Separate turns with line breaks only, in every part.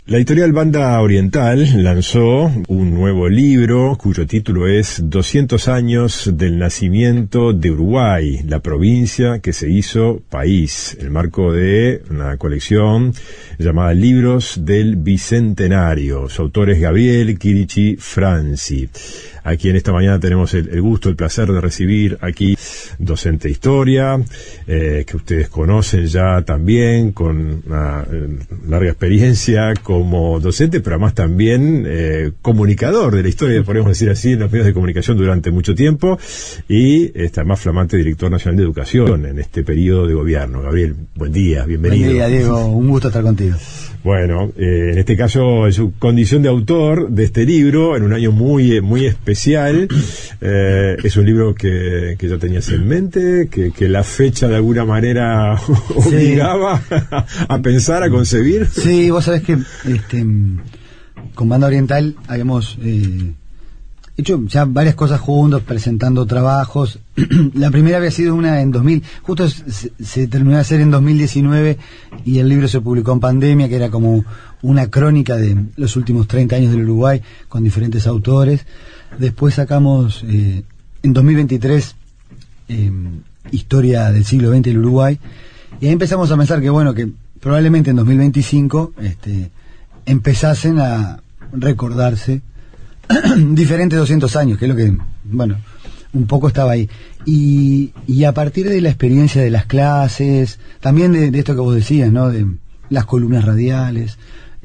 La editorial Banda Oriental lanzó un nuevo libro cuyo título es 200 años del nacimiento de Uruguay, la provincia que se hizo país, en el marco de una colección llamada Libros del Bicentenario. Su autor es Gabriel Chirichi Franci, a quien esta mañana tenemos el gusto, el placer de recibir aquí, docente de historia, que ustedes conocen ya también, con una larga experiencia como docente, pero además también comunicador de la historia, podríamos decir así, en los medios de comunicación durante mucho tiempo, y además flamante director nacional de educación en este periodo de gobierno. Gabriel, buen día, bienvenido.
Buen día, Diego, un gusto estar contigo.
Bueno, en este caso, en su condición de autor de este libro, en un año muy especial, es un libro que ya tenías en mente, que la fecha de alguna manera obligaba a pensar, a concebir.
Sí, vos sabés que con Banda Oriental habíamos hecho ya varias cosas juntos, presentando trabajos. La primera había sido una en 2000, justo se terminó de hacer en 2019, y el libro se publicó en pandemia, que era como una crónica de los últimos 30 años del Uruguay, con diferentes autores. Después sacamos en 2023 Historia del siglo XX del Uruguay, y ahí empezamos a pensar que bueno, que probablemente en 2025 empezasen a recordarse diferentes 200 años, que es lo que, bueno, un poco estaba ahí. Y a partir de la experiencia de las clases, también de esto que vos decías, ¿no? De las columnas radiales,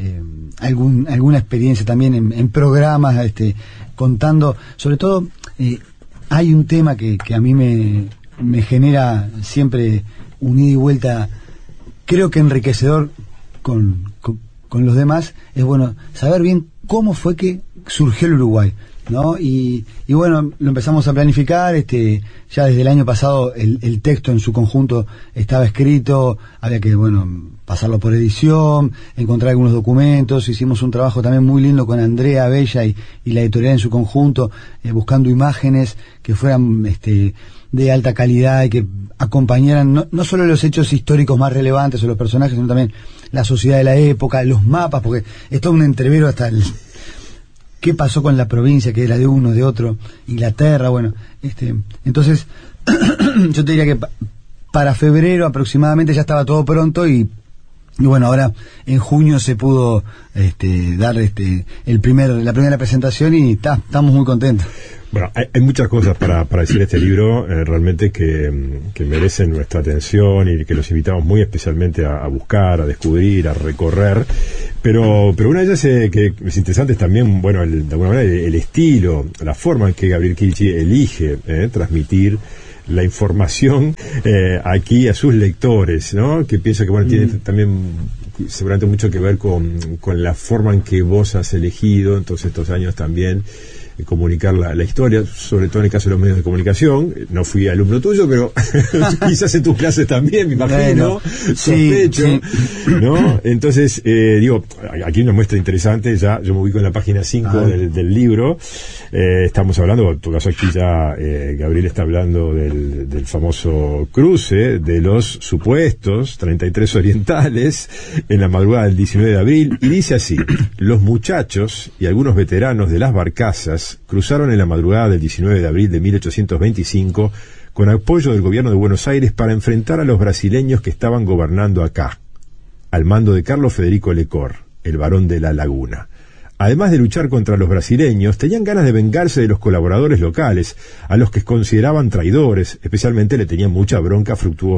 alguna experiencia también en programas, contando, sobre todo, hay un tema que a mí me genera siempre un ida y vuelta, creo que enriquecedor con los demás, es bueno saber bien cómo fue que surgió el Uruguay, ¿no? Y bueno, lo empezamos a planificar, ya desde el año pasado el texto en su conjunto estaba escrito, había que, bueno, pasarlo por edición, encontrar algunos documentos. Hicimos un trabajo también muy lindo con Andrea Bella y la editorial en su conjunto, buscando imágenes que fueran de alta calidad y que acompañaran no solo los hechos históricos más relevantes o los personajes, sino también la sociedad de la época, los mapas, porque es todo un entrevero hasta qué pasó con la provincia, que era de uno, de otro, Inglaterra, bueno, entonces yo te diría que para febrero aproximadamente ya estaba todo pronto, y bueno, ahora en junio se pudo dar la primera presentación, y estamos muy contentos.
Bueno, hay muchas cosas para decir de este libro, realmente que merecen nuestra atención y que los invitamos muy especialmente a buscar, a descubrir, a recorrer. Pero una de ellas que es interesante es también, bueno, de alguna manera el estilo, la forma en que Gabriel Chirichi elige transmitir la información aquí a sus lectores, ¿no? Que pienso que, bueno, tiene también seguramente mucho que ver con la forma en que vos has elegido en todos estos años también comunicar la historia, sobre todo en el caso de los medios de comunicación. No fui alumno tuyo, pero quizás en tus clases también, me imagino, sospecho, sí. ¿No? Entonces, aquí una muestra interesante, ya yo me ubico en la página 5 del libro. Estamos hablando, en tu caso aquí ya Gabriel está hablando del famoso cruce de los supuestos 33 orientales en la madrugada del 19 de abril, y dice así: los muchachos y algunos veteranos de las barcazas cruzaron en la madrugada del 19 de abril de 1825 con apoyo del gobierno de Buenos Aires para enfrentar a los brasileños que estaban gobernando acá, al mando de Carlos Federico Lecor, el barón de la Laguna. Además de luchar contra los brasileños, tenían ganas de vengarse de los colaboradores locales, a los que consideraban traidores. Especialmente le tenían mucha bronca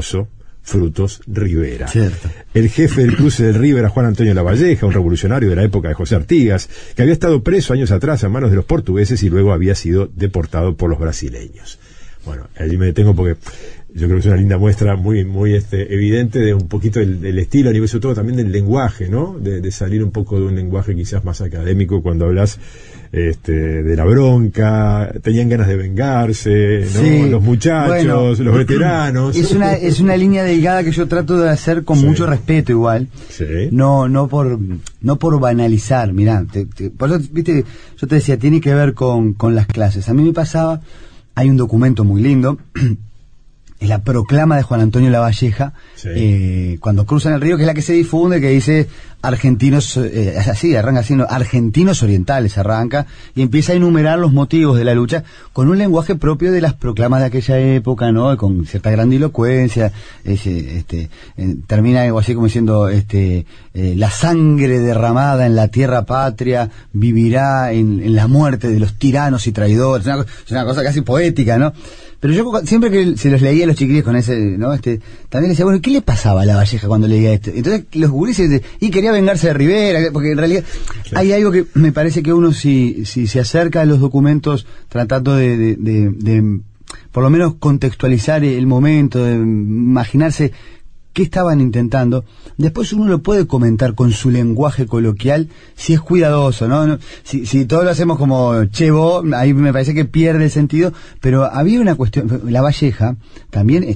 Frutos Rivera. Cierto. El jefe del cruce del Río era Juan Antonio Lavalleja, un revolucionario de la época de José Artigas, que había estado preso años atrás a manos de los portugueses y luego había sido deportado por los brasileños. Bueno, allí me detengo porque yo creo que es una linda muestra muy evidente de un poquito el estilo, a nivel sobre todo también del lenguaje, ¿no? De salir un poco de un lenguaje quizás más académico cuando hablas de la bronca. Tenían ganas de vengarse, ¿no? Sí, los muchachos, bueno, los veteranos.
Es una línea delgada que yo trato de hacer con mucho respeto igual. Sí. No por banalizar, mirá. Por eso, viste, yo te decía, tiene que ver con las clases. A mí me pasaba, hay un documento muy lindo es la proclama de Juan Antonio Lavalleja, sí. Cuando cruzan el río, que es la que se difunde, que dice argentinos, así, arranca así, no, argentinos orientales, arranca, y empieza a enumerar los motivos de la lucha, con un lenguaje propio de las proclamas de aquella época, ¿no? Con cierta grandilocuencia, termina algo así como diciendo, la sangre derramada en la tierra patria vivirá en la muerte de los tiranos y traidores, es una cosa casi poética, ¿no? Pero yo siempre que se los leía a los chiquillos con ese, ¿no? También decía, bueno, ¿qué le pasaba a Lavalleja cuando leía esto? Entonces los gurises, y quería vengarse de Rivera, porque en realidad claro. Hay algo que me parece que uno si se acerca a los documentos tratando de por lo menos contextualizar el momento, de imaginarse qué estaban intentando, después uno lo puede comentar con su lenguaje coloquial si es cuidadoso, ¿no? Si todos lo hacemos como chevo, ahí me parece que pierde el sentido, pero había una cuestión, Lavalleja también,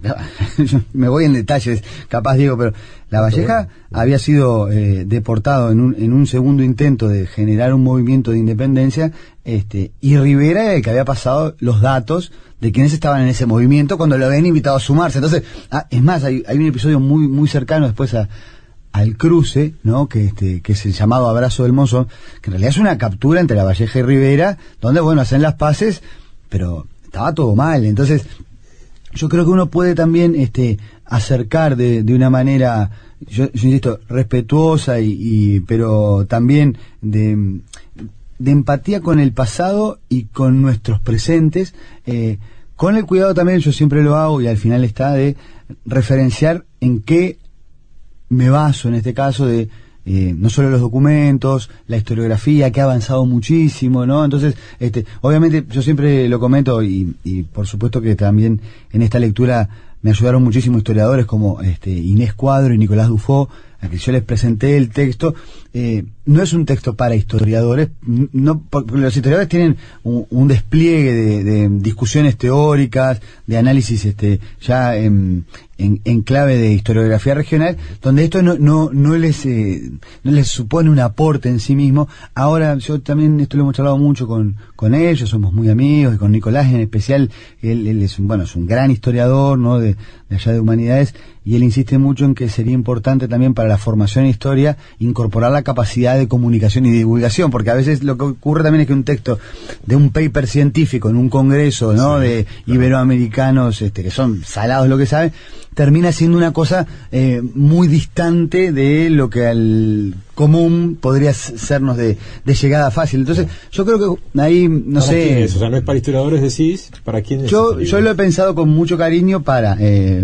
me voy en detalles, capaz Diego, pero Lavalleja había sido deportado en un segundo intento de generar un movimiento de independencia, y Rivera era el que había pasado los datos de quienes estaban en ese movimiento cuando lo habían invitado a sumarse. Entonces, es más, hay un episodio muy muy cercano después al cruce, ¿no? Que es el llamado Abrazo del Monzón, que en realidad es una captura entre Lavalleja y Rivera, donde, bueno, hacen las paces, pero estaba todo mal. Entonces, yo creo que uno puede también acercar de una manera, yo insisto, respetuosa pero también de empatía con el pasado y con nuestros presentes, con el cuidado también, yo siempre lo hago y al final está de referenciar en qué me baso en este caso de no solo los documentos, la historiografía que ha avanzado muchísimo, ¿no? Entonces, obviamente yo siempre lo comento y por supuesto que también en esta lectura me ayudaron muchísimos historiadores como Inés Cuadro y Nicolás Dufaux, a que yo les presenté el texto. No es un texto para historiadores, no, porque los historiadores tienen un despliegue de discusiones teóricas, de análisis ya en clave de historiografía regional, donde esto no les supone un aporte en sí mismo. Ahora, yo también esto lo hemos charlado mucho con ellos, somos muy amigos, y con Nicolás en especial, él es un gran historiador, ¿no? de allá de humanidades, y él insiste mucho en que sería importante también para la formación en historia incorporar la capacidad de comunicación y de divulgación, porque a veces lo que ocurre también es que un texto de un paper científico en un congreso, ¿no? Sí, de claro. Iberoamericanos que son salados lo que saben, termina siendo una cosa muy distante de lo que al común podría sernos de llegada fácil. Entonces, yo creo que ahí, no sé...
¿Quién es? O sea, no es para historiadores, decís, ¿para quién es?
Yo lo he pensado con mucho cariño para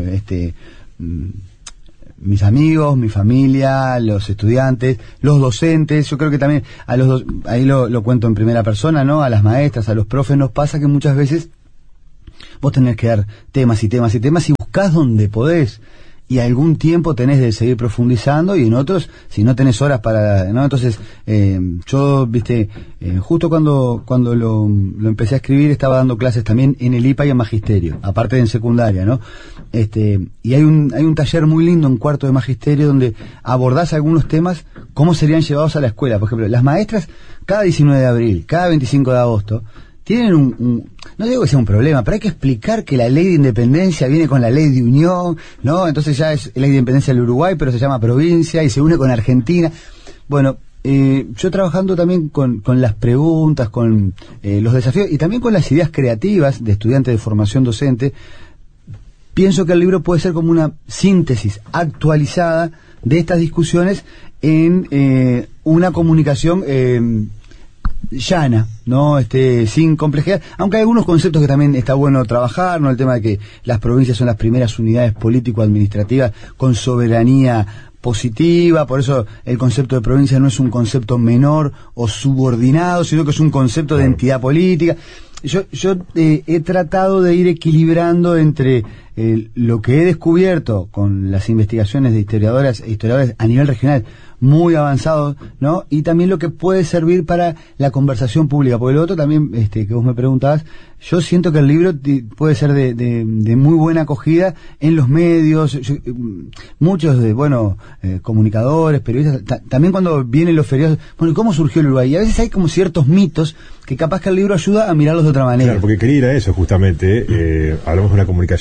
mis amigos, mi familia, los estudiantes, los docentes. Yo creo que también a los dos, ahí lo cuento en primera persona, ¿no? A las maestras, a los profes, nos pasa que muchas veces vos tenés que dar temas y temas y temas y buscás donde podés, y algún tiempo tenés de seguir profundizando, y en otros, si no tenés horas para, ¿no? Entonces, yo, justo cuando lo empecé a escribir, estaba dando clases también en el IPA y en Magisterio, aparte de en secundaria, ¿no? Y hay un taller muy lindo en cuarto de Magisterio donde abordás algunos temas, cómo serían llevados a la escuela. Por ejemplo, las maestras, cada 19 de abril, cada 25 de agosto, tienen no digo que sea un problema, pero hay que explicar que la ley de independencia viene con la ley de unión, ¿no? Entonces ya es ley de independencia del Uruguay, pero se llama provincia y se une con Argentina. Bueno, yo trabajando también con las preguntas, con los desafíos y también con las ideas creativas de estudiantes de formación docente, pienso que el libro puede ser como una síntesis actualizada de estas discusiones en una comunicación llana, ¿no? Sin complejidad, aunque hay algunos conceptos que también está bueno trabajar, ¿no? El tema de que las provincias son las primeras unidades político-administrativas con soberanía positiva, por eso el concepto de provincia no es un concepto menor o subordinado, sino que es un concepto de entidad política. Yo he tratado de ir equilibrando entre lo que he descubierto con las investigaciones de historiadoras e historiadores a nivel regional muy avanzados, ¿no? Y también lo que puede servir para la conversación pública, porque lo otro también, que vos me preguntabas, yo siento que el libro puede ser de muy buena acogida en los medios. Muchos comunicadores, periodistas, también cuando vienen los feriados, bueno, ¿cómo surgió el Uruguay? Y a veces hay como ciertos mitos que capaz que el libro ayuda a mirarlos de otra manera.
Claro, porque quería ir a eso justamente, hablamos de una comunicación llana,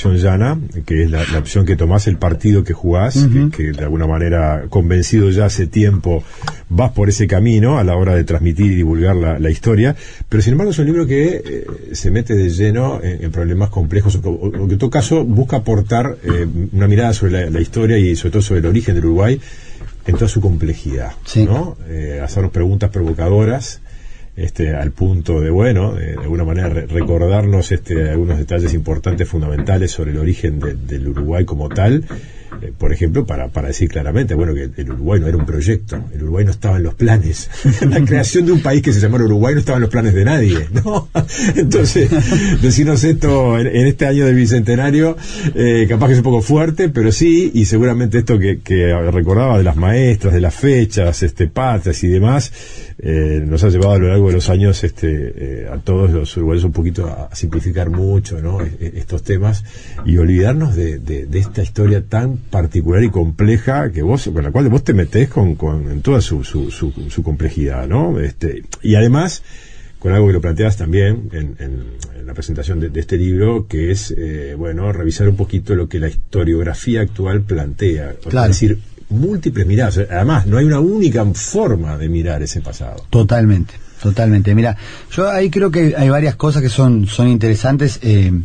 Sudamericana, que es la opción que tomás, el partido que jugás, que de alguna manera, convencido ya hace tiempo, vas por ese camino a la hora de transmitir y divulgar la historia, pero sin embargo es un libro que se mete de lleno en problemas complejos, o que en todo caso busca aportar una mirada sobre la historia y sobre todo sobre el origen del Uruguay en toda su complejidad,
sí,
¿no? Hacernos preguntas provocadoras, al punto de, bueno, de alguna manera recordarnos algunos detalles importantes, fundamentales sobre el origen del Uruguay como tal. Por ejemplo, para decir claramente, bueno, que el Uruguay no era un proyecto, el Uruguay no estaba en los planes. La creación de un país que se llamara Uruguay no estaba en los planes de nadie, ¿no? Entonces, decirnos esto en este año del Bicentenario, capaz que es un poco fuerte, pero sí, y seguramente esto que recordaba de las maestras, de las fechas, patrias y demás, nos ha llevado a lo largo de los años a todos los uruguayos un poquito a simplificar mucho, ¿no? Estos temas y olvidarnos de esta historia tan particular y compleja con la cual vos te metés en toda su complejidad, ¿no? Y además con algo que lo planteas también en la presentación de este libro, que es revisar un poquito lo que la historiografía actual plantea,
claro.
Es decir, múltiples miradas. Además, no hay una única forma de mirar ese pasado.
Totalmente. Mira, yo ahí creo que hay varias cosas que son interesantes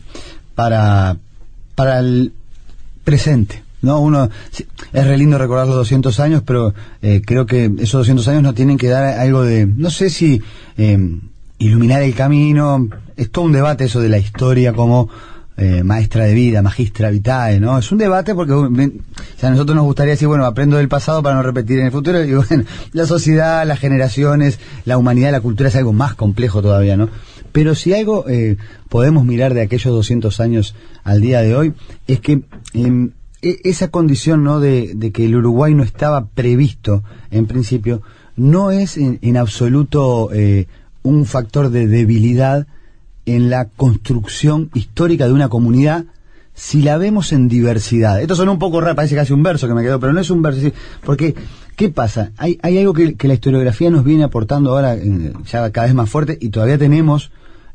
para el presente, ¿no? Es re lindo recordar los 200 años, pero creo que esos 200 años nos tienen que dar algo de, no sé si iluminar el camino. Es todo un debate eso de la historia como maestra de vida, magistra vitae, ¿no? Es un debate porque a nosotros nos gustaría decir, bueno, aprendo del pasado para no repetir en el futuro, y bueno, la sociedad, las generaciones, la humanidad, la cultura es algo más complejo todavía, ¿no? Pero si algo podemos mirar de aquellos 200 años al día de hoy, es que esa condición, ¿no?, de que el Uruguay no estaba previsto en principio, no es en absoluto un factor de debilidad en la construcción histórica de una comunidad, si la vemos en diversidad. Esto suena un poco raro, parece casi un verso que me quedó, pero no es un verso, sí, porque ¿qué pasa? Hay algo que la historiografía nos viene aportando ahora ya cada vez más fuerte, y todavía tenemos,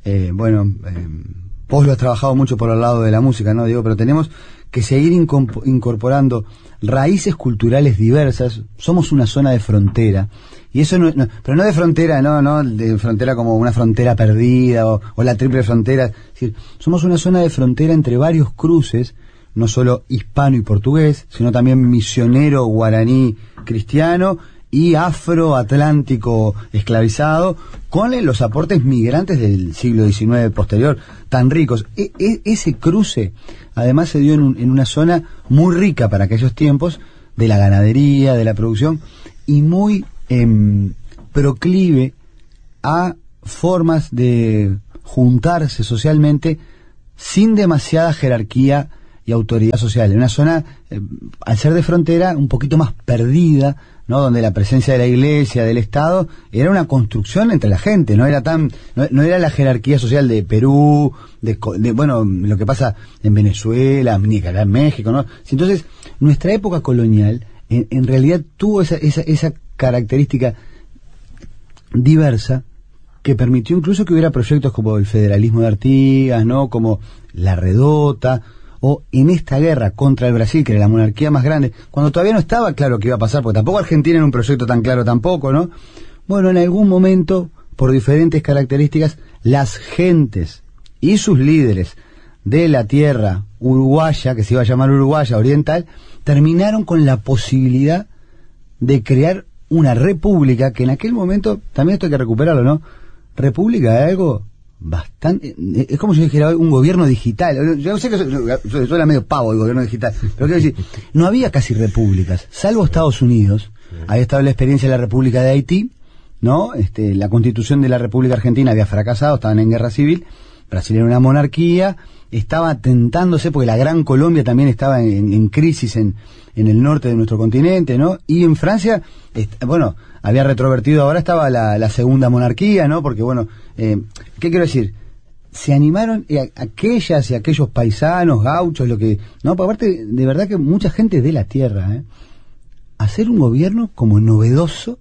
vos lo has trabajado mucho por el lado de la música, ¿no, Diego? Pero tenemos que seguir incorporando raíces culturales diversas. Somos una zona de frontera, y eso pero no de frontera, no de frontera como una frontera perdida o la triple frontera. Es decir, somos una zona de frontera entre varios cruces, no solo hispano y portugués, sino también misionero guaraní cristiano y afroatlántico esclavizado, con los aportes migrantes del siglo XIX posterior, tan ricos. Ese cruce, además, se dio en una zona muy rica para aquellos tiempos, de la ganadería, de la producción, y muy proclive a formas de juntarse socialmente sin demasiada jerarquía y autoridad social. En una zona, al ser de frontera, un poquito más perdida, ¿no?, donde la presencia de la iglesia, del Estado, era una construcción entre la gente, no era no era la jerarquía social de Perú, de lo que pasa en Venezuela, en México, ¿no? Entonces, nuestra época colonial en realidad tuvo esa característica diversa, que permitió incluso que hubiera proyectos como el federalismo de Artigas, ¿no?, como la Redota, o en esta guerra contra el Brasil, que era la monarquía más grande, cuando todavía no estaba claro qué iba a pasar, porque tampoco Argentina era un proyecto tan claro tampoco, ¿no? Bueno, en algún momento, por diferentes características, las gentes y sus líderes de la tierra uruguaya, que se iba a llamar Uruguaya Oriental, terminaron con la posibilidad de crear una república, que en aquel momento, también esto hay que recuperarlo, ¿no? República es algo bastante, es como si yo dijera un gobierno digital. Yo sé que suena medio pavo el gobierno digital, pero quiero decir, no había casi repúblicas, salvo Estados Unidos. Había estado la experiencia de la República de Haití, ¿no? La constitución de la República Argentina había fracasado, estaban en guerra civil. Brasil era una monarquía, estaba tentándose, porque la Gran Colombia también estaba en crisis en el norte de nuestro continente, ¿no? Y en Francia, había retrovertido, ahora estaba la segunda monarquía, ¿no? Porque, ¿qué quiero decir? Se animaron aquellas y aquellos paisanos, gauchos, porque aparte, de verdad que mucha gente de la tierra, hacer un gobierno como novedoso,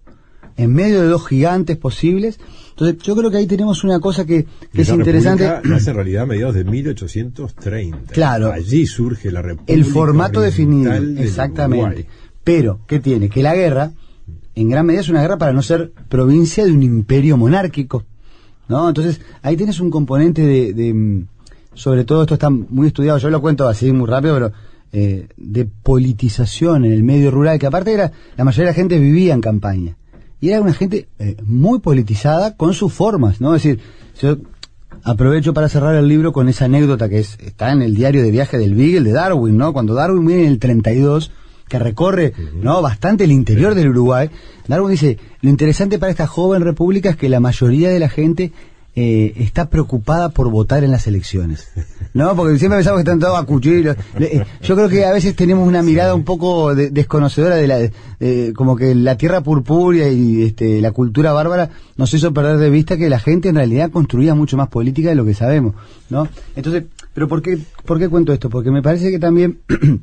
en medio de dos gigantes posibles. Entonces yo creo que ahí tenemos una cosa que es interesante.
Nace en realidad a mediados de 1830.
Claro.
Allí surge la República.
El formato definido,
del
exactamente.
Uruguay.
Pero, ¿qué tiene? Que la guerra, en gran medida, es una guerra para no ser provincia de un imperio monárquico, ¿no? Entonces, ahí tienes un componente de sobre todo esto está muy estudiado, yo lo cuento así muy rápido, pero de politización en el medio rural, que aparte era, la mayoría de la gente vivía en campaña. Y era una gente muy politizada con sus formas, ¿no? Es decir, yo aprovecho para cerrar el libro con esa anécdota que está en el diario de viaje del Beagle de Darwin, ¿no? Cuando Darwin viene en el 32, que recorre, ¿no?, bastante el interior del Uruguay, Darwin dice, lo interesante para esta joven república es que la mayoría de la gente está preocupada por votar en las elecciones, ¿no? Porque siempre pensamos que están todos a cuchillos. Yo creo que a veces tenemos una mirada un poco desconocedora de como que la tierra purpúrea y la cultura bárbara nos hizo perder de vista que la gente en realidad construía mucho más política de lo que sabemos, ¿no? Entonces, pero ¿por qué cuento esto? Porque me parece que también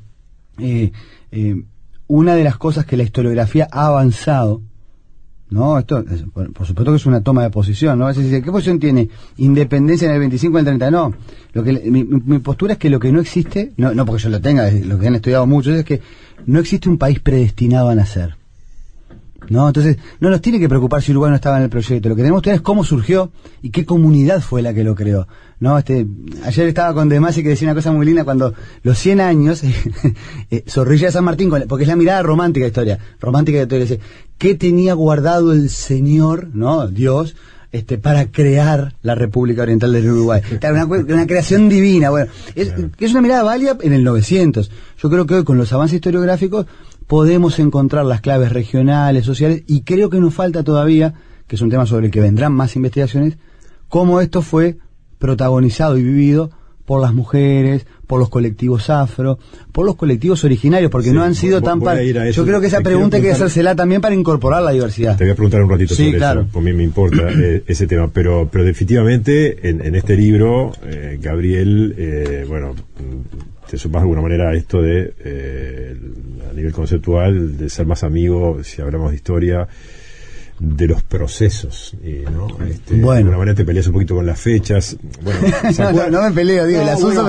una de las cosas que la historiografía ha avanzado, ¿no? Esto, por supuesto que es una toma de posición, ¿no? Es decir, ¿qué posición tiene independencia en el 25 y el 30? No, mi postura es que lo que no existe, no porque yo lo tenga, lo que han estudiado mucho, es que no existe un país predestinado a nacer, ¿no? Entonces, no nos tiene que preocupar si Uruguay no estaba en el proyecto, lo que tenemos que ver es cómo surgió y qué comunidad fue la que lo creó, ¿no? Ayer estaba con De Masi que decía una cosa muy linda cuando los 100 años, Zorrilla de San Martín, porque es la mirada romántica de historia, dice, ¿qué tenía guardado el Señor, ¿no? Dios, para crear la República Oriental del Uruguay? Claro, una creación divina, bueno, es una mirada válida en el 900. Yo creo que hoy con los avances historiográficos podemos encontrar las claves regionales, sociales, y creo que nos falta todavía, que es un tema sobre el que vendrán más investigaciones, cómo esto fue protagonizado y vivido por las mujeres, por los colectivos afro, por los colectivos originarios, porque no han sido tan... Yo creo que esa pregunta hay que hacérsela también para incorporar la diversidad.
Te voy a preguntar un ratito sobre
claro.
eso, porque me importa ese tema, pero definitivamente en este libro, Gabriel, bueno, te sumas de alguna manera a esto de, a nivel conceptual, de ser más amigo, si hablamos de historia, de los procesos, ¿no? De alguna manera te peleas un poquito con las fechas. Bueno,
no me peleo, digo,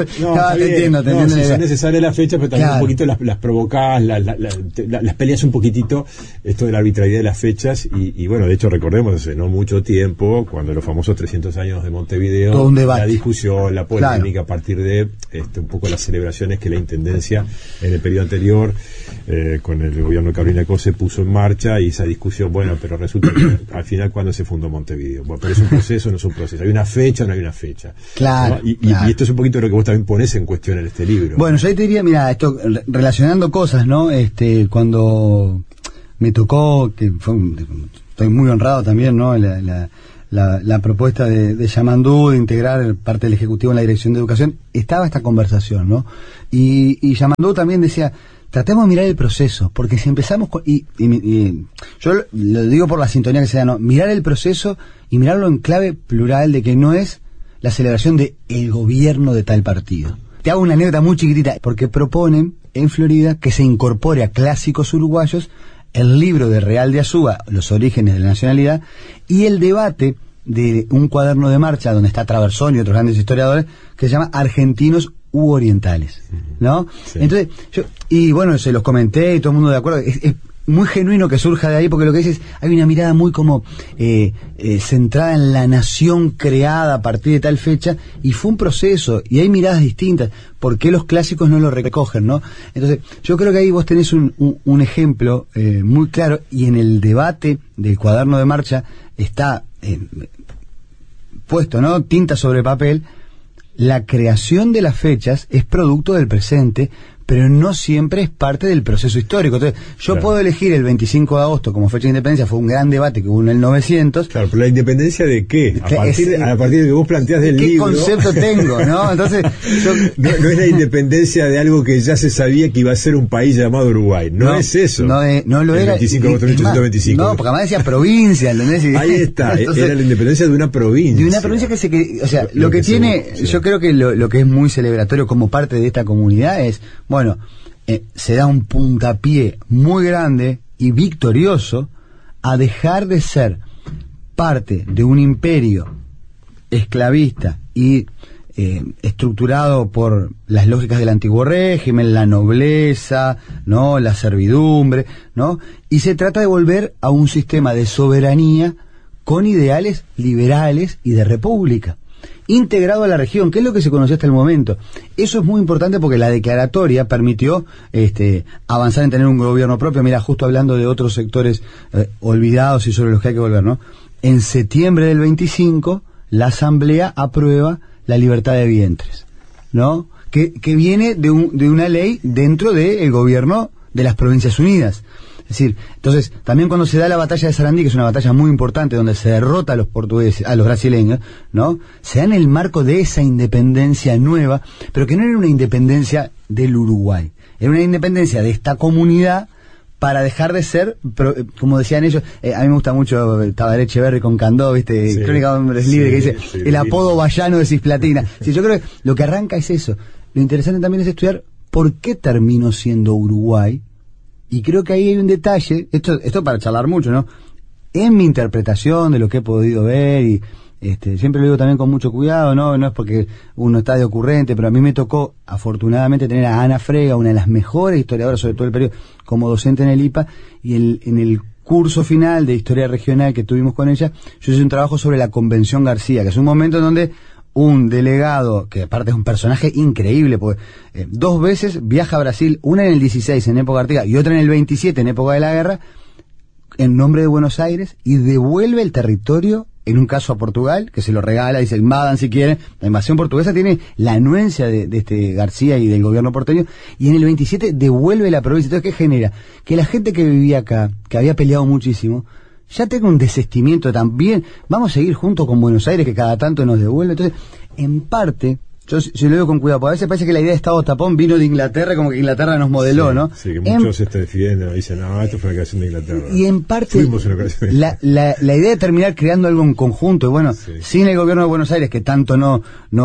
te entiendo.
Si son necesarias las fechas, pero también un poquito las provocás, las peleas un poquitito, esto de la arbitrariedad de las fechas, y bueno, de hecho recordemos, hace no mucho tiempo, cuando los famosos 300 años de Montevideo,
todo un debate,
la discusión, la polémica, a partir de un poco las celebraciones que la Intendencia en el periodo anterior, con el gobierno de Carolina Cose, puso en marcha, y esa discusión, bueno, pero resulta al final, ¿cuándo se fundó Montevideo? Bueno, pero es un proceso, no es un proceso. ¿Hay una fecha o no hay una fecha?
Claro,
¿no? Y esto es un poquito lo que vos también pones en cuestión en este libro.
Bueno, yo ahí te diría, mira, esto relacionando cosas, ¿no? Cuando me tocó, estoy muy honrado también, ¿no? La propuesta de Yamandú de integrar parte del Ejecutivo en la Dirección de Educación, estaba esta conversación, ¿no? Y Yamandú también decía, tratemos de mirar el proceso, porque si empezamos con, y yo lo digo por la sintonía que se da, ¿no? Mirar el proceso y mirarlo en clave plural, de que no es la celebración de el gobierno de tal partido. Te hago una anécdota muy chiquitita, porque proponen en Florida que se incorpore a clásicos uruguayos el libro de Real de Azúa, Los orígenes de la nacionalidad, y el debate de un cuaderno de marcha donde está Traversón y otros grandes historiadores, que se llama Argentinos u Orientales, ¿no? Sí. Entonces, y bueno, se los comenté y todo el mundo de acuerdo, es muy genuino que surja de ahí, porque lo que dices, hay una mirada muy como centrada en la nación creada a partir de tal fecha, y fue un proceso, y hay miradas distintas. ¿Por qué los clásicos no lo recogen, no? Entonces, yo creo que ahí vos tenés un ejemplo muy claro, y en el debate del cuaderno de marcha está puesto, ¿no? Tinta sobre papel. La creación de las fechas es producto del presente, pero no siempre es parte del proceso histórico. Entonces, yo puedo elegir el 25 de agosto como fecha de independencia, fue un gran debate que hubo en el 900.
Claro, pero ¿la independencia de qué? A partir de que vos planteás del libro...
¿Qué concepto tengo, no? Entonces,
no es la independencia de algo que ya se sabía que iba a ser un país llamado Uruguay. No es eso.
No lo era.
El 25 de agosto de 1825.
No, porque además decía provincia, ¿entendés?
Ahí está, entonces, era la independencia de una provincia.
De una provincia o sea, lo que tiene, yo creo que lo que es muy celebratorio como parte de esta comunidad es, bueno, se da un puntapié muy grande y victorioso a dejar de ser parte de un imperio esclavista y estructurado por las lógicas del antiguo régimen, la nobleza, ¿no?, la servidumbre, ¿no? Y se trata de volver a un sistema de soberanía con ideales liberales y de república, integrado a la región, que es lo que se conoció hasta el momento. Eso es muy importante porque la declaratoria permitió avanzar en tener un gobierno propio. Mira, justo hablando de otros sectores olvidados y sobre los que hay que volver, ¿no? En septiembre del 25, la Asamblea aprueba la libertad de vientres, ¿no? Que viene de una ley dentro del gobierno de las Provincias Unidas. Es decir, entonces, también cuando se da la batalla de Sarandí, que es una batalla muy importante, donde se derrota a los portugueses, a los brasileños, ¿no? Se da en el marco de esa independencia nueva, pero que no era una independencia del Uruguay, era una independencia de esta comunidad para dejar de ser, como decían ellos, a mí me gusta mucho Tabaré Echeverri con Candó, ¿viste? Sí, Crónica de Hombres Libres, que dice, sí, el apodo vallano de Cisplatina. Sí, yo creo que lo que arranca es eso. Lo interesante también es estudiar por qué terminó siendo Uruguay, y creo que ahí hay un detalle, esto para charlar mucho, ¿no? En mi interpretación de lo que he podido ver, y siempre lo digo también con mucho cuidado, no es porque uno está de ocurrente, pero a mí me tocó afortunadamente tener a Ana Frega, una de las mejores historiadoras sobre todo el periodo, como docente en el IPA, y en el curso final de historia regional que tuvimos con ella, yo hice un trabajo sobre la Convención García, que es un momento en donde un delegado, que aparte es un personaje increíble, porque 2 veces viaja a Brasil, una en el 16 en época artiga y otra en el 27 en época de la guerra, en nombre de Buenos Aires, y devuelve el territorio, en un caso a Portugal, que se lo regala, dice, invadan si quieren. La invasión portuguesa tiene la anuencia de García y del gobierno porteño, y en el 27 devuelve la provincia. Entonces, ¿qué genera? Que la gente que vivía acá, que había peleado muchísimo, ya tenga un desestimiento también. Vamos a seguir junto con Buenos Aires, que cada tanto nos devuelve. Entonces, en parte, yo lo digo con cuidado, porque a veces parece que la idea de Estado tapón vino de Inglaterra, como que Inglaterra nos modeló,
sí,
¿no?
Sí, que muchos se defienden, dicen, no, esto fue una creación de Inglaterra.
Y en parte, la idea de terminar creando algo en conjunto, y bueno, sí, sin el gobierno de Buenos Aires, que tanto no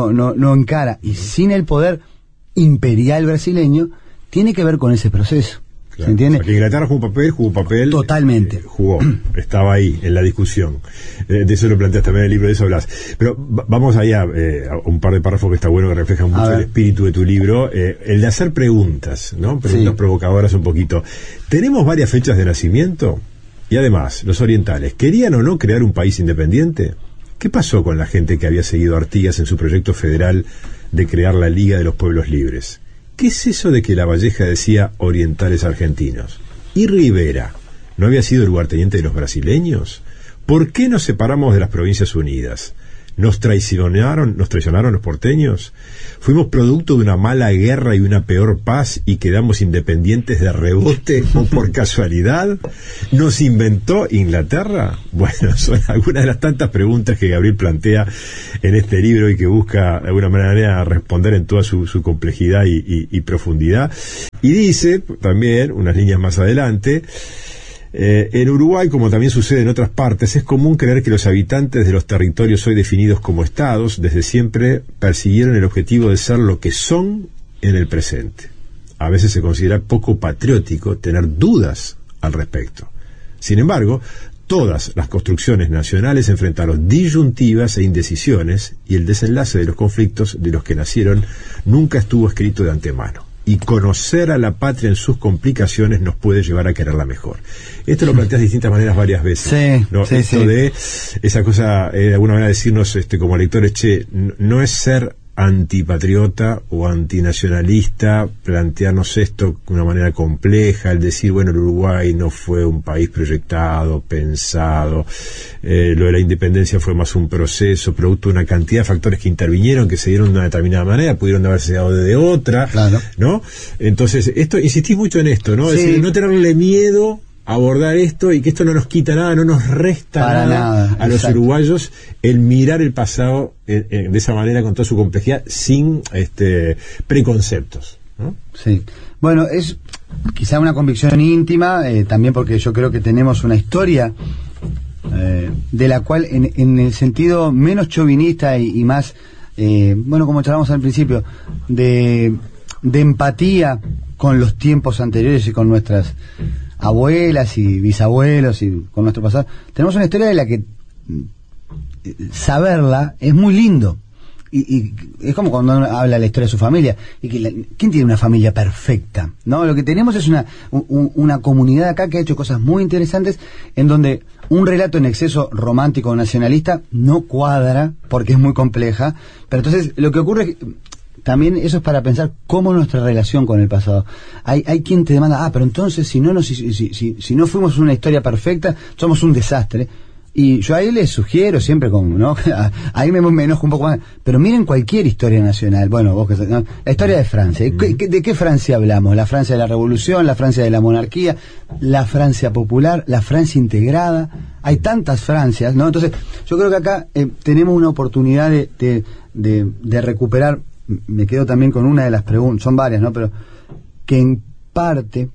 encara, y sin el poder imperial brasileño, tiene que ver con ese proceso.
Claro.
¿Se entiende?
O sea, que Inglaterra jugó un papel.
Totalmente.
Estaba ahí, en la discusión. De eso lo planteas también en el libro, de eso hablas. Pero vamos allá a un par de párrafos que está bueno, que reflejan mucho el espíritu de tu libro. El de hacer preguntas, ¿no? Preguntas provocadoras un poquito. ¿Tenemos varias fechas de nacimiento? Y además, los orientales, ¿querían o no crear un país independiente? ¿Qué pasó con la gente que había seguido a Artigas en su proyecto federal de crear la Liga de los Pueblos Libres? ¿Qué es eso de que Lavalleja decía orientales argentinos? ¿Y Rivera no había sido el lugarteniente de los brasileños? ¿Por qué nos separamos de las Provincias Unidas? ¿Nos traicionaron los porteños? ¿Fuimos producto de una mala guerra y una peor paz y quedamos independientes de rebote o por casualidad? ¿Nos inventó Inglaterra? Bueno, son algunas de las tantas preguntas que Gabriel plantea en este libro y que busca de alguna manera responder en toda su complejidad y profundidad. Y dice también, unas líneas más adelante, en Uruguay, como también sucede en otras partes, es común creer que los habitantes de los territorios hoy definidos como estados, desde siempre persiguieron el objetivo de ser lo que son en el presente. A veces se considera poco patriótico tener dudas al respecto. Sin embargo, todas las construcciones nacionales enfrentaron disyuntivas e indecisiones, y el desenlace de los conflictos de los que nacieron nunca estuvo escrito de antemano. Y conocer a la patria en sus complicaciones nos puede llevar a quererla mejor. Esto lo planteas de distintas maneras varias veces.
Sí,
¿no?
Sí,
esto de esa cosa, de alguna manera decirnos como lectores, no es ser antipatriota o antinacionalista, plantearnos esto de una manera compleja, el decir, bueno, el Uruguay no fue un país proyectado, pensado, lo de la independencia fue más un proceso, producto de una cantidad de factores que intervinieron, que se dieron de una determinada manera, pudieron haberse dado de otra,
claro,
¿no? Entonces, insistís mucho en esto, ¿no?
Sí.
Es decir, no tenerle miedo a abordar esto, y que esto no nos quita nada, no nos resta nada a los uruguayos el mirar el pasado de esa manera, con toda su complejidad, sin preconceptos, ¿no?
Sí. Bueno, es quizá una convicción íntima, también porque yo creo que tenemos una historia de la cual, en el sentido menos chauvinista y más, bueno, como charlamos al principio, de empatía con los tiempos anteriores y con nuestras abuelas y bisabuelos y con nuestro pasado, tenemos una historia de la que saberla es muy lindo. Y es como cuando uno habla de la historia de su familia. ¿Quién tiene una familia perfecta? ¿No? Lo que tenemos es una comunidad acá que ha hecho cosas muy interesantes, en donde un relato en exceso romántico o nacionalista no cuadra, porque es muy compleja. Pero entonces lo que ocurre es que también eso es para pensar cómo nuestra relación con el pasado. Hay quien te demanda, pero entonces si no fuimos una historia perfecta, somos un desastre. Y yo ahí les sugiero siempre, ¿no? Ahí me enojo un poco más, pero miren cualquier historia nacional. Bueno, vos que ¿no? La historia de Francia. ¿De qué Francia hablamos? La Francia de la Revolución, la Francia de la monarquía, la Francia popular, la Francia integrada. Hay tantas Francias, ¿no? Entonces, yo creo que acá tenemos una oportunidad de recuperar. Me quedo también con una de las preguntas, son varias, ¿no? Pero que en parte,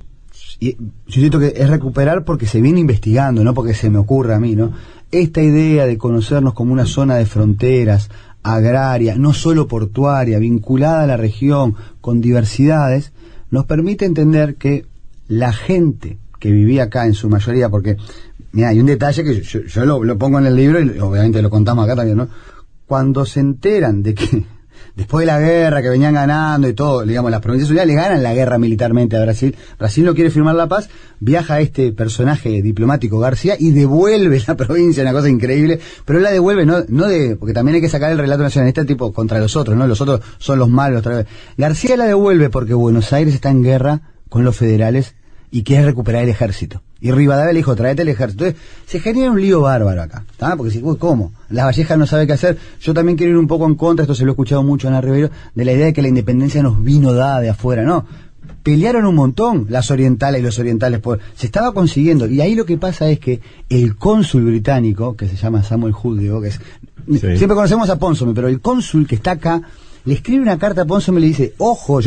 y yo siento que es recuperar porque se viene investigando, no porque se me ocurra a mí, ¿no? Esta idea de conocernos como una zona de fronteras, agraria, no solo portuaria, vinculada a la región, con diversidades, nos permite entender que la gente que vivía acá en su mayoría, porque, mira, hay un detalle que yo lo pongo en el libro y obviamente lo contamos acá también, ¿no? Cuando se enteran de que después de la guerra que venían ganando y todo, digamos, las provincias unidas le ganan la guerra militarmente a Brasil. Brasil no quiere firmar la paz, viaja este personaje diplomático García y devuelve la provincia, una cosa increíble, pero él la devuelve porque también hay que sacar el relato nacionalista tipo contra los otros, ¿no? Los otros son los malos otra vez. García la devuelve porque Buenos Aires está en guerra con los federales y quiere recuperar el ejército. Y Rivadavia le dijo, tráete el ejército. Entonces, se genera un lío bárbaro acá, ¿tá? Porque si, ¿cómo? La Valleja no sabe qué hacer. Yo también quiero ir un poco en contra, esto se lo he escuchado mucho a Ana Ribeiro, de la idea de que la independencia nos vino dada de afuera. No, pelearon un montón las orientales y los orientales, se estaba consiguiendo. Y ahí lo que pasa es que el cónsul británico, que se llama Samuel Judeo, que es, sí, siempre conocemos a Ponsonby, pero el cónsul que está acá, le escribe una carta a Ponsonby y le dice, ojo,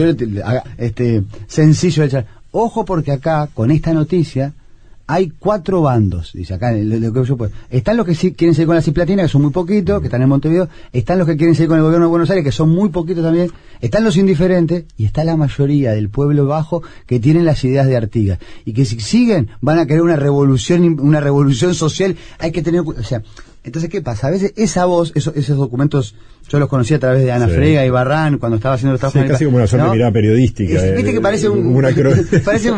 sencillo de echar, ojo porque acá, con esta noticia, hay 4 bandos, dice acá, lo que yo puedo. Están los que sí quieren seguir con la Cisplatina, que son muy poquitos, que están en Montevideo. Están los que quieren seguir con el gobierno de Buenos Aires, que son muy poquitos también. Están los indiferentes, y está la mayoría del pueblo bajo que tienen las ideas de Artigas. Y que si siguen, van a querer una revolución social. Hay que tener, o sea, entonces, ¿qué pasa? A veces esa voz, esos documentos, yo los conocí a través de Ana Frega y Barran, cuando estaba haciendo los trabajos.
Sí, casi como una suerte de mirada periodística.
Viste que parece parece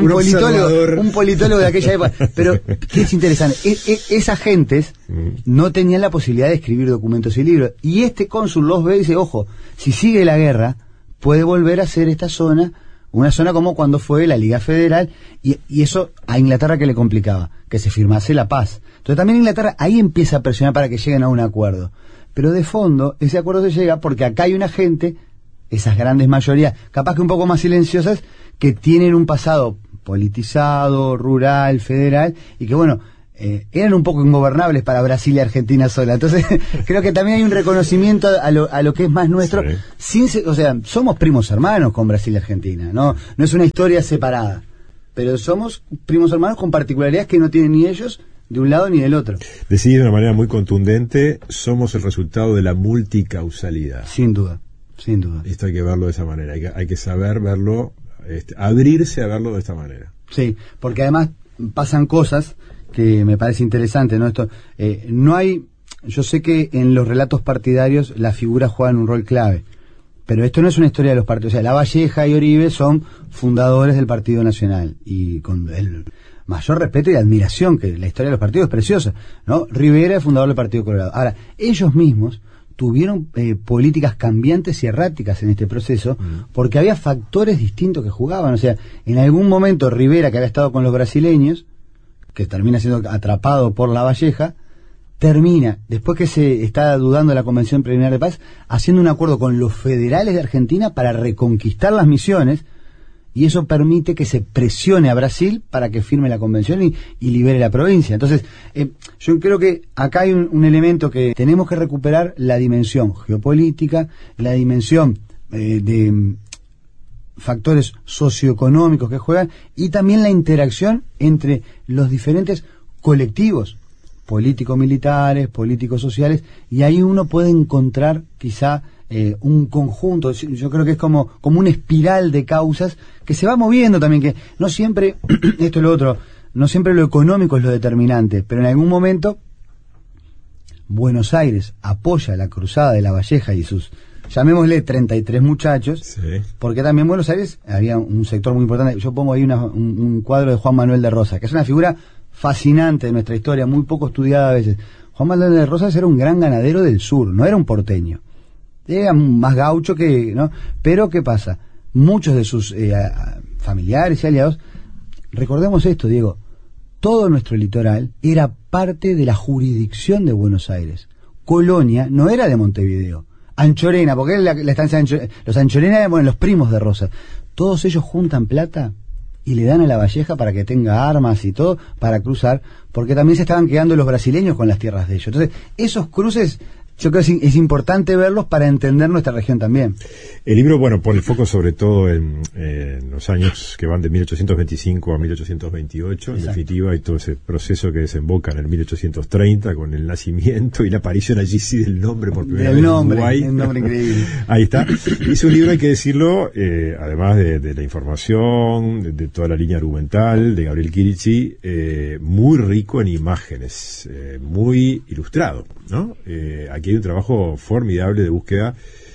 un politólogo de aquella época. Pero, ¿qué es interesante? Esas gentes no tenían la posibilidad de escribir documentos y libros. Y este cónsul los ve y dice, ojo, si sigue la guerra, puede volver a ser esta zona, una zona como cuando fue la Liga Federal, y eso a Inglaterra que le complicaba, que se firmase la paz. Entonces también Inglaterra ahí empieza a presionar para que lleguen a un acuerdo. Pero de fondo, ese acuerdo se llega porque acá hay una gente, esas grandes mayorías, capaz que un poco más silenciosas, que tienen un pasado politizado, rural, federal, y que bueno, eran un poco ingobernables para Brasil y Argentina sola. Entonces, creo que también hay un reconocimiento a lo que es más nuestro. Sí. O sea, somos primos hermanos con Brasil y Argentina, no es una historia separada, pero somos primos hermanos con particularidades que no tienen ni ellos de un lado ni del otro.
Decís de una manera muy contundente, somos el resultado de la multicausalidad.
Sin duda, sin duda.
Esto hay que verlo de esa manera, hay que saber verlo, abrirse a verlo de esta manera.
Sí, porque además pasan cosas que me parece interesante, ¿no? Esto, yo sé que en los relatos partidarios las figuras juegan un rol clave, pero esto no es una historia de los partidos. O sea, La Valleja y Oribe son fundadores del Partido Nacional, y con el mayor respeto y admiración, que la historia de los partidos es preciosa, ¿no? Rivera es fundador del Partido Colorado. Ahora, ellos mismos tuvieron políticas cambiantes y erráticas en este proceso, porque había factores distintos que jugaban. O sea, en algún momento Rivera, que había estado con los brasileños, que termina siendo atrapado por La Valleja, termina, después que se está dudando de la Convención Preliminar de Paz, haciendo un acuerdo con los federales de Argentina para reconquistar las Misiones, y eso permite que se presione a Brasil para que firme la convención y libere la provincia. Entonces, yo creo que acá hay un elemento que tenemos que recuperar: la dimensión geopolítica, la dimensión de factores socioeconómicos que juegan, y también la interacción entre los diferentes colectivos. político-militares, político-sociales, y ahí uno puede encontrar quizá un conjunto, yo creo que es como una espiral de causas que se va moviendo también, que no siempre, esto es lo otro, no siempre lo económico es lo determinante, pero en algún momento Buenos Aires apoya la cruzada de La Valleja y sus, llamémosle 33 muchachos,
sí.
Porque también en Buenos Aires había un sector muy importante. Yo pongo ahí un cuadro de Juan Manuel de Rosas, que es una figura fascinante de nuestra historia, muy poco estudiada a veces. Juan Manuel de Rosas era un gran ganadero del sur, no era un porteño. Era más gaucho que, ¿no? Pero ¿qué pasa? Muchos de sus familiares y aliados, recordemos esto, Diego, todo nuestro litoral era parte de la jurisdicción de Buenos Aires. Colonia no era de Montevideo. Anchorena, porque es la estancia de Anchorena, los Anchorena, bueno, los primos de Rosas. Todos ellos juntan plata y le dan a La Valleja para que tenga armas y todo para cruzar, porque también se estaban quedando los brasileños con las tierras de ellos. Entonces, esos cruces, yo creo que es importante verlos para entender nuestra región también.
El libro, bueno, pone el foco sobre todo en los años que van de 1825 a 1828,
Exacto.
En definitiva, y todo ese proceso que desemboca en el 1830 con el nacimiento y la aparición allí sí del nombre por primera vez en Uruguay.
Un nombre increíble.
Ahí está. Es un libro, hay que decirlo, además de la información, de toda la línea argumental de Gabriel Chirichi, muy rico en imágenes, muy ilustrado, ¿no? Aquí hay un trabajo formidable de búsqueda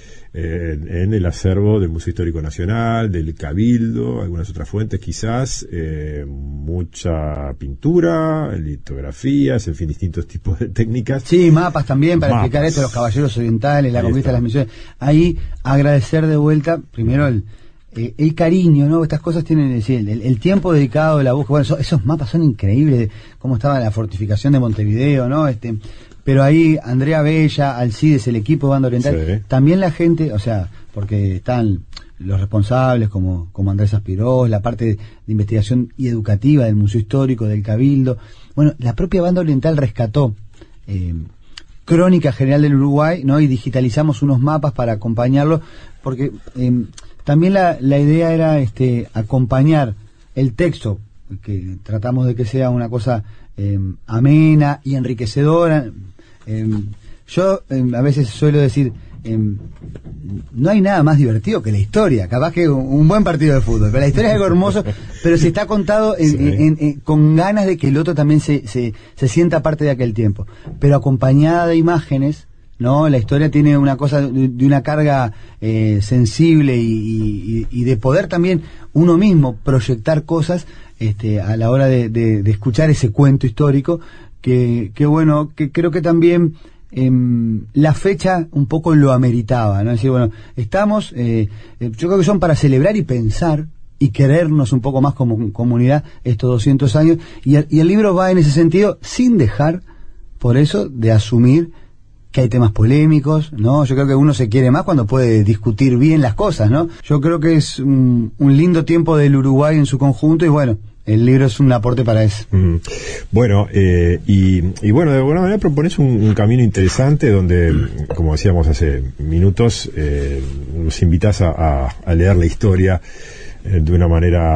en el acervo del Museo Histórico Nacional, del Cabildo, algunas otras fuentes quizás, mucha pintura, litografías, en fin, distintos tipos de técnicas.
Sí, mapas también para explicar esto, los caballeros orientales, la conquista de las misiones. Ahí agradecer de vuelta, primero el cariño, ¿no? Estas cosas tienen, el tiempo dedicado de la búsqueda. Bueno, esos mapas son increíbles, cómo estaba la fortificación de Montevideo, ¿no? Pero ahí Andrea Bella, Alcides, el equipo de Banda Oriental,
sí.
También la gente, o sea, porque están los responsables como Andrés Aspirós, la parte de investigación y educativa del Museo Histórico, del Cabildo. Bueno, la propia Banda Oriental rescató Crónica General del Uruguay, ¿no? Y digitalizamos unos mapas para acompañarlo, porque también la idea era acompañar el texto, que tratamos de que sea una cosa amena y enriquecedora. Yo a veces suelo decir, no hay nada más divertido que la historia, capaz que un buen partido de fútbol, pero la historia es algo hermoso, pero si está contado con ganas de que el otro también se sienta parte de aquel tiempo, pero acompañada de imágenes, ¿no? La historia tiene una cosa de una carga sensible y de poder también uno mismo proyectar cosas a la hora de escuchar ese cuento histórico, que bueno, que creo que también la fecha un poco lo ameritaba, ¿no? Es decir, bueno, estamos, yo creo que son para celebrar y pensar y querernos un poco más como comunidad estos 200 años, y el libro va en ese sentido, sin dejar, por eso, de asumir que hay temas polémicos, ¿no? Yo creo que uno se quiere más cuando puede discutir bien las cosas, ¿no? Yo creo que es un lindo tiempo del Uruguay en su conjunto, y bueno, el libro es un aporte para eso.
Bueno, y bueno, de alguna manera propones un camino interesante donde, como decíamos hace minutos, nos invitas a leer la historia de una manera